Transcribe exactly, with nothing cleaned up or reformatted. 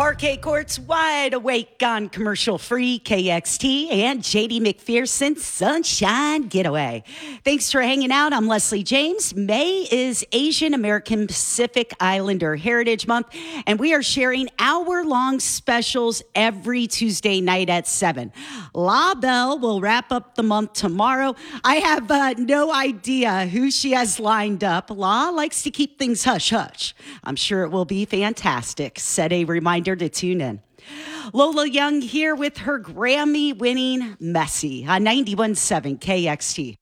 Parquet Court's wide awake on commercial-free K X T and J D McPherson's Sunshine Getaway. Thanks for hanging out. I'm Leslie James. May is Asian American Pacific Islander Heritage Month, and we are sharing hour-long specials every Tuesday night at seven. La Belle will wrap up the month tomorrow. I have uh, no idea who she has lined up. La likes to keep things hush-hush. I'm sure it will be fantastic. Set a reminder to tune in. Lola Young here with her Grammy-winning Messy on ninety-one point seven K X T.